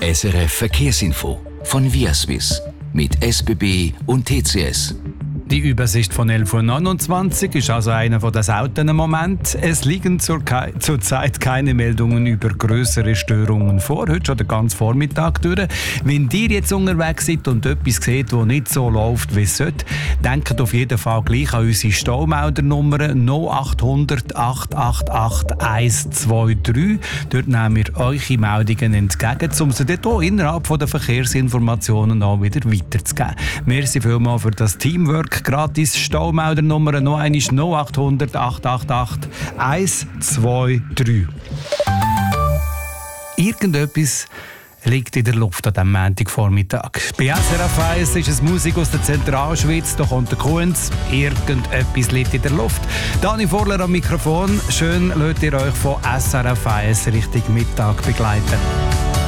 SRF Verkehrsinfo von Viaswiss mit SBB und TCS. Die Übersicht von 11.29 Uhr ist also einer der seltenen Momente. Es liegen zurzeit keine Meldungen über grössere Störungen vor, heute schon den ganzen Vormittag durch. Wenn ihr jetzt unterwegs seid und etwas seht, das nicht so läuft, wie es sollte, denkt auf jeden Fall gleich an unsere Staumeldernummer 0800 888 123. Dort nehmen wir eure Meldungen entgegen, um sie dann hier innerhalb der Verkehrsinformationen auch wieder weiterzugeben. Merci vielmals für das Teamwork. Gratis Staumeldernummer noch einmal 0800 888 123. Irgendetwas liegt in der Luft an diesem Montagvormittag. Bei SRF 1 ist es Musik aus der Zentralschweiz, da kommt der Kunz. Irgendetwas liegt in der Luft. Dani Vorler am Mikrofon. Schön, lasst ihr euch von SRF 1 Richtung Mittag begleiten.